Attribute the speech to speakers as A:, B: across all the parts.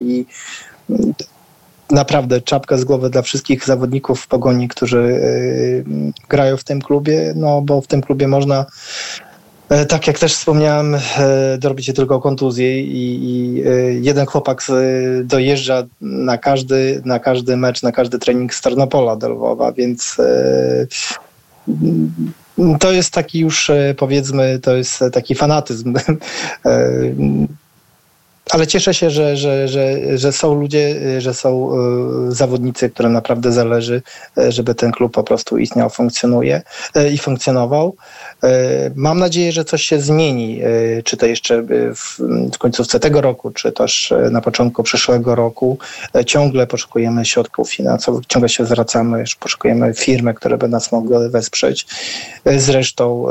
A: i naprawdę czapka z głowy dla wszystkich zawodników w Pogoni, którzy grają w tym klubie, no bo w tym klubie można, tak jak też wspomniałem, dorobić się tylko kontuzji i jeden chłopak dojeżdża na każdy mecz, na każdy trening z Tarnopola do Lwowa, więc to jest taki już, powiedzmy, to jest taki fanatyzm. Ale cieszę się, że są ludzie, że są zawodnicy, którym naprawdę zależy, żeby ten klub po prostu istniał, funkcjonuje i funkcjonował. Mam nadzieję, że coś się zmieni, czy to jeszcze w końcówce tego roku, czy też na początku przyszłego roku. Ciągle poszukujemy środków finansowych, ciągle się zwracamy, poszukujemy firmy, które by nas mogły wesprzeć. Zresztą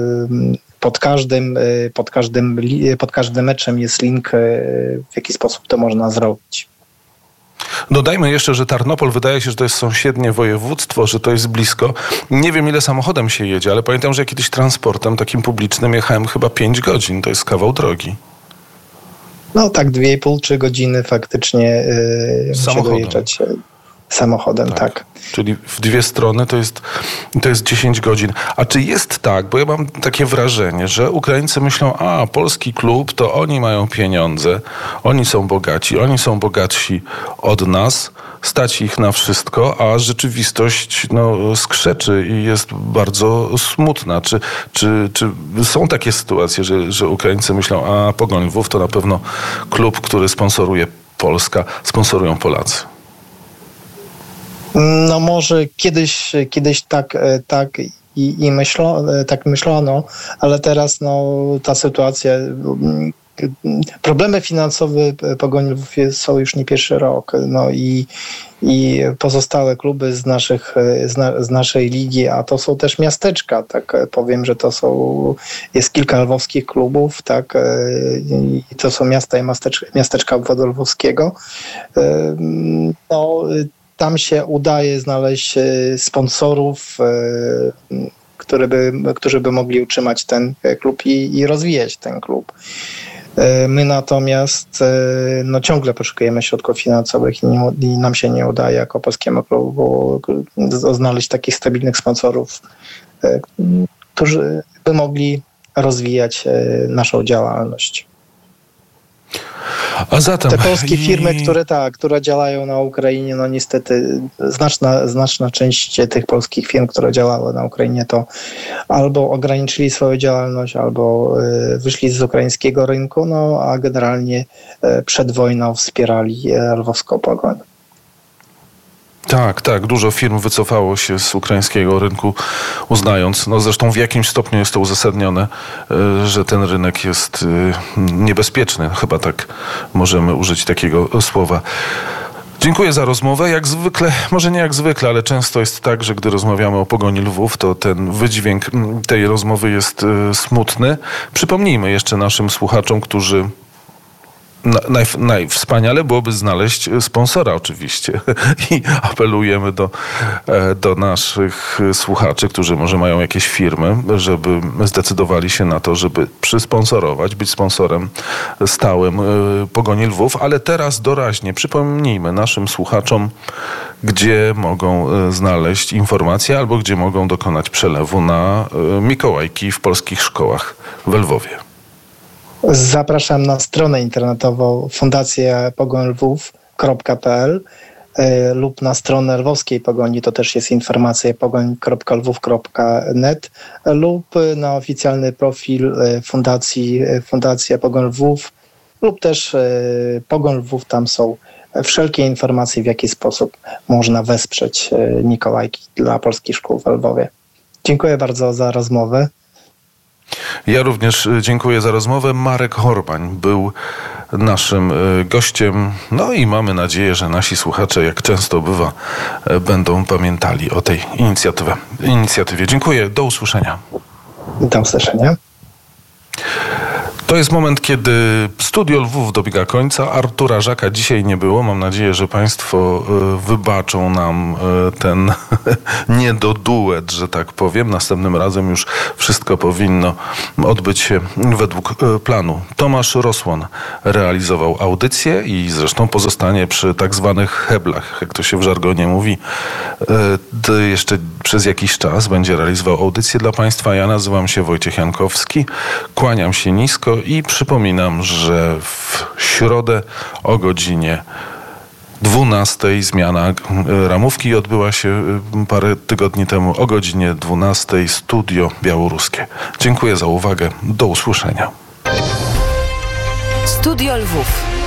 A: pod każdym meczem jest link, w jaki sposób to można zrobić.
B: Dodajmy jeszcze, że Tarnopol wydaje się, że to jest sąsiednie województwo, że to jest blisko. Nie wiem, ile samochodem się jedzie, ale pamiętam, że kiedyś transportem takim publicznym jechałem chyba 5 godzin. To jest kawał drogi.
A: No tak, 2,5-3 godziny faktycznie muszę dojeżdżać samochodem, tak.
B: Czyli w dwie strony to jest 10 godzin. A czy jest tak, bo ja mam takie wrażenie, że Ukraińcy myślą, polski klub, to oni mają pieniądze, oni są bogaci, oni są bogatsi od nas, stać ich na wszystko, a rzeczywistość skrzeczy i jest bardzo smutna. Czy są takie sytuacje, że Ukraińcy myślą, Pogoń Lwów to na pewno klub, który sponsoruje Polska, sponsorują Polacy?
A: No może kiedyś tak myślono, ale teraz ta sytuacja, problemy finansowe Pogoni Lwów są już nie pierwszy rok, i pozostałe kluby z naszej ligi, a to są też miasteczka, tak powiem, że jest kilka lwowskich klubów, tak, i to są miasta i miasteczka obwodu lwowskiego. Tam się udaje znaleźć sponsorów, którzy by mogli utrzymać ten klub i rozwijać ten klub. My natomiast ciągle poszukujemy środków finansowych i nam się nie udaje jako polskiemu klubu znaleźć takich stabilnych sponsorów, którzy by mogli rozwijać naszą działalność.
B: A zatem
A: te polskie firmy, które działają na Ukrainie, niestety znaczna część tych polskich firm, które działały na Ukrainie, to albo ograniczyli swoją działalność, albo wyszli z ukraińskiego rynku, a generalnie przed wojną wspierali lwowską Pogoń.
B: Tak. Dużo firm wycofało się z ukraińskiego rynku, uznając, zresztą w jakimś stopniu jest to uzasadnione, że ten rynek jest niebezpieczny. Chyba tak możemy użyć takiego słowa. Dziękuję za rozmowę. Jak zwykle, może nie jak zwykle, ale często jest tak, że gdy rozmawiamy o Pogoni Lwów, to ten wydźwięk tej rozmowy jest smutny. Przypomnijmy jeszcze naszym słuchaczom, którzy najwspaniale byłoby znaleźć sponsora oczywiście i apelujemy do naszych słuchaczy, którzy może mają jakieś firmy, żeby zdecydowali się na to, żeby przysponsorować, być sponsorem stałym Pogoni Lwów, ale teraz doraźnie przypomnijmy naszym słuchaczom, gdzie mogą znaleźć informacje albo gdzie mogą dokonać przelewu na Mikołajki w polskich szkołach w Lwowie.
A: Zapraszam na stronę internetową fundacjapogońlwów.pl lub na stronę lwowskiej Pogoni, to też jest informacja pogoń.lwów.net lub na oficjalny profil Fundacja Pogoń Lwów lub też Pogoń Lwów. Tam są wszelkie informacje, w jaki sposób można wesprzeć Mikołajki dla polskich szkół w Lwowie. Dziękuję bardzo za rozmowę.
B: Ja również dziękuję za rozmowę. Marek Horbań był naszym gościem. I mamy nadzieję, że nasi słuchacze, jak często bywa, będą pamiętali o tej inicjatywie. Dziękuję. Do usłyszenia.
A: Do usłyszenia.
B: To jest moment, kiedy Studio Lwów dobiega końca. Artura Żaka dzisiaj nie było. Mam nadzieję, że Państwo wybaczą nam ten niedoduet, że tak powiem. Następnym razem już wszystko powinno odbyć się według planu. Tomasz Rosłon realizował audycję i zresztą pozostanie przy tak zwanych heblach, jak to się w żargonie mówi. To jeszcze przez jakiś czas będzie realizował audycję dla Państwa. Ja nazywam się Wojciech Jankowski. Kłaniam się nisko i przypominam, że w środę o godzinie 12 zmiana ramówki odbyła się parę tygodni temu o godzinie 12 Studio Białoruskie. Dziękuję za uwagę. Do usłyszenia.
C: Studio Lwów.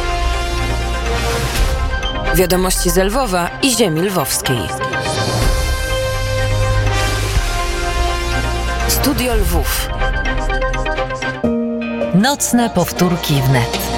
C: Wiadomości z Lwowa i ziemi lwowskiej. Studio Lwów.
D: Nocne powtórki wnet.